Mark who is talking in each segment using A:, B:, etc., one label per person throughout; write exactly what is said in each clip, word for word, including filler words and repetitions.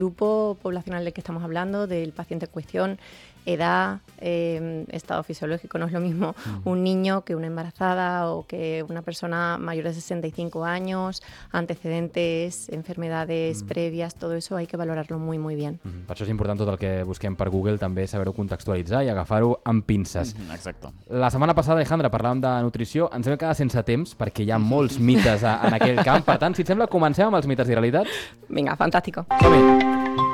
A: grupo poblacional del que estamos hablando, del paciente en cuestión, edad, eh, estado fisiológico, no es lo mismo uh-huh. un niño que una embarazada o que una persona mayor de sesenta y cinco años, antecedentes, enfermedades uh-huh. previas, todo eso hay que valorarlo muy, muy bien.
B: Uh-huh. Per això és important tot el que busquem per Google, també saber-ho contextualitzar i agafar-ho amb pinces.
C: Uh-huh. Exacte.
B: La setmana passada, Alejandra, parlàvem de nutrició, ens vam quedar sense temps perquè hi ha molts mites a, en aquell camp, per tant, si et sembla, comencem amb els mites i realitats?
A: Vinga, fantàstico.
B: Som-hi!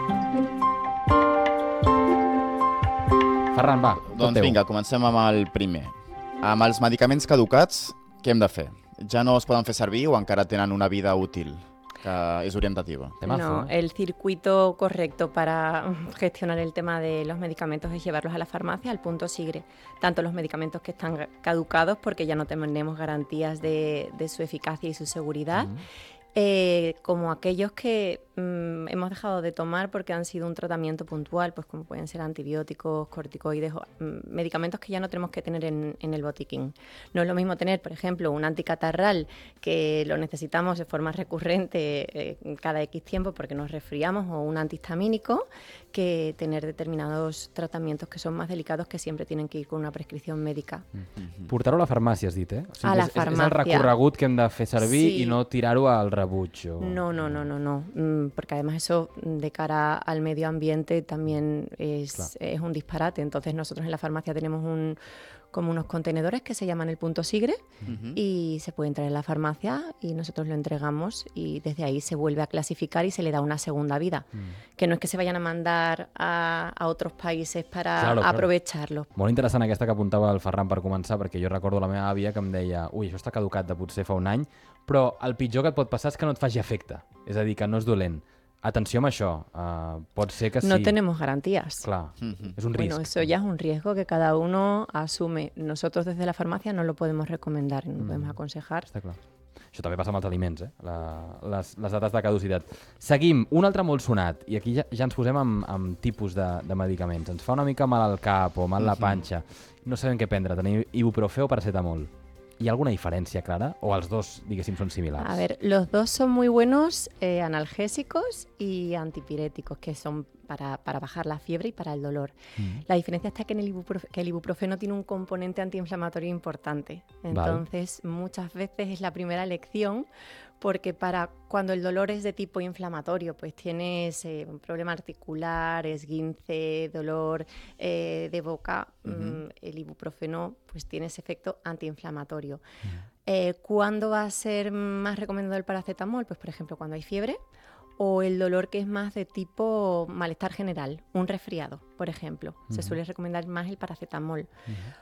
B: Ferran, va, tot
C: Doncs
B: teu.
C: vinga, comencem amb el primer. Amb els medicaments caducats, què hem de fer? Ja no es poden fer servir o encara tenen una vida útil, que és orientativa?
B: Temazo,
A: no,
B: eh?
A: el circuito correcto para gestionar el tema de los medicamentos es llevarlos a la farmacia al punto SIGRE. Tanto los medicamentos que están caducados, porque ya no tenemos garantías de, de su eficacia y su seguridad, uh-huh. Eh, como aquellos que mm, hemos dejado de tomar porque han sido un tratamiento puntual, pues como pueden ser antibióticos, corticoides, o, mm, medicamentos que ya no tenemos que tener en, en el botiquín. No es lo mismo tener, por ejemplo, un anticatarral que lo necesitamos de forma recurrente eh, cada X tiempo porque nos resfriamos, o un antihistamínico, que tener determinados tratamientos que son más delicados, que siempre tienen que ir con una prescripción médica.
B: Mm-hmm. Portar-ho a la farmàcia, has dit, eh? O sigui,
A: a la
B: és,
A: farmàcia.
B: És el recorregut que hem de fer servir
A: sí.
B: i no tirar-ho al rebuig. O...
A: No, no, no, no, no, mm, porque además eso de cara al medio ambiente también es, es un disparate. Entonces nosotros en la farmacia tenemos un, como unos contenedores que se llaman el punto SIGRE uh-huh. y se puede entrar en la farmacia y nosotros lo entregamos y desde ahí se vuelve a clasificar y se le da una segunda vida. Uh-huh. Que no es que se vayan a mandar a, a otros países para claro, aprovecharlo.
B: Claro. Molt interessant aquesta que apuntava el Ferran per començar, perquè jo recordo la meva àvia que em deia ui, això està caducat de potser fa un any, però el pitjor que et pot passar és que no et faci efecte. És a dir, que no és dolent. Atenció amb això, uh, pot ser que sí.
A: No tenemos garantías.
B: Clar, uh-huh. és un risc.
A: Bueno, eso ya es un riesgo que cada uno asume. Nosotros desde la farmacia no lo podemos recomendar, no lo mm. podemos aconsejar.
B: Està clar. Això també passa amb els aliments, eh? La, les, les dates de caducitat. Seguim, un altre molt sonat, i aquí ja, ja ens posem amb, amb tipus de, de medicaments. Ens fa una mica mal al cap o mal uh-huh. la panxa. No sabem què prendre, tenim ibuprofè o paracetamol. ¿Hay alguna diferencia clara? ¿O los dos, diguéssim, son similares?
A: A ver, los dos son muy buenos eh, analgésicos y antipiréticos, que son para, para bajar la fiebre y para el dolor. Mm. La diferencia está que, en el ibuprofe- que el ibuprofeno tiene un componente antiinflamatorio importante. Entonces, vale. muchas veces es la primera elección, porque para cuando el dolor es de tipo inflamatorio, pues tienes eh, un problema articular, esguince, dolor eh, de boca, uh-huh. mmm, el ibuprofeno pues tiene ese efecto antiinflamatorio. Uh-huh. Eh, ¿Cuándo va a ser más recomendado el paracetamol? Pues por ejemplo cuando hay fiebre, o el dolor que es más de tipo malestar general, un resfriado, por ejemplo. Uh-huh. Se suele recomendar más el paracetamol. Uh-huh.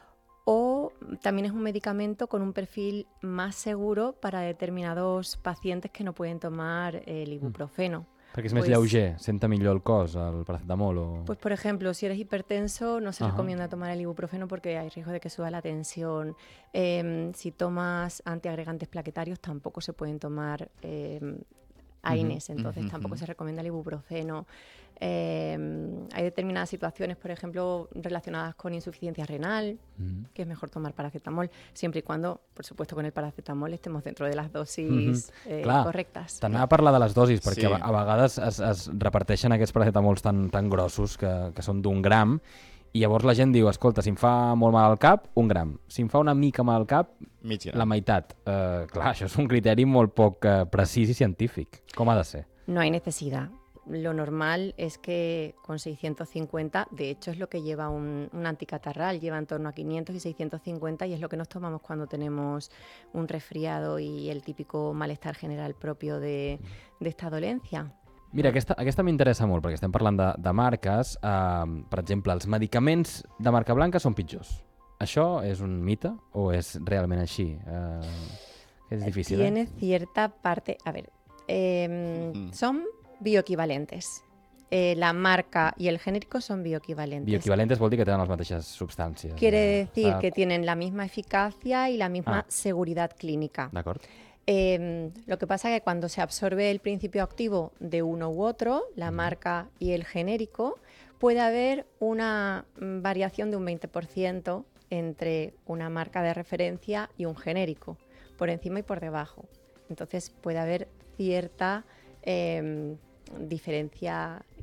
A: O también es un medicamento con un perfil más seguro para determinados pacientes que no pueden tomar el ibuprofeno.
B: Perquè és pues, més lleuger, senta millor el cos, el paracetamol o...
A: Pues por ejemplo, si eres hipertenso no se
B: Ajá.
A: recomienda tomar el ibuprofeno porque hay riesgo de que suba la tensión. Eh, si tomas antiagregantes plaquetarios tampoco se pueden tomar eh, A I N E S, uh-huh. entonces uh-huh. tampoco se recomienda el ibuprofeno. Eh, hay determinadas situaciones, por ejemplo, relacionadas con insuficiencia renal, uh-huh. que es mejor tomar paracetamol, siempre y cuando, por supuesto, con el paracetamol estemos dentro de las dosis uh-huh. eh,
B: Clar,
A: correctes.
B: T'anava a parlar de les dosis, perquè
C: sí.
B: a, a vegades es, es reparteixen aquests paracetamols tan, tan grossos que, que són d'un gram, i llavors la gent diu, escolta, si em fa molt mal al cap, un gram. Si em fa una mica mal al cap,
C: Mitja.
B: la meitat. Uh, clar, això és un criteri molt poc uh, precís i científic. Com ha de ser?
A: No hay necesidad. Lo normal es que con seiscientos cincuenta, de hecho es lo que lleva un, un anticatarral, lleva en torno a quinientos y seiscientos cincuenta y es lo que nos tomamos cuando tenemos un resfriado y el típico malestar general propio de, de esta dolencia.
B: Mira, aquesta, aquesta m'interessa molt, perquè estem parlant de, de marques. Uh, per exemple, els medicaments de marca blanca són pitjors. Això és un mite o és realment així? Uh, és difícil,
A: Tiene
B: eh?
A: cierta parte... A ver, eh, mm. son bioequivalentes. Eh, la marca y el genérico son bioequivalentes.
B: Bioequivalentes vol dir que tenen les mateixes substàncies.
A: Quiere
B: eh,
A: decir
B: sap...
A: que tienen la misma eficacia y la misma
B: ah.
A: seguridad clínica.
B: D'acord.
A: Eh, lo que pasa es que cuando se absorbe el principio activo de uno u otro, la mm. marca y el genérico, puede haber una variación de un veinte por ciento entre una marca de referencia y un genérico, por encima y por debajo. Entonces puede haber cierta eh, diferencia